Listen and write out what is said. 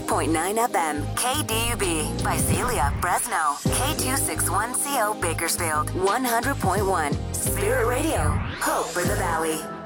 98.9 FM, KDUB, Visalia, Fresno, K261CO, Bakersfield, 100.1, Spirit Radio, Hope for the Valley.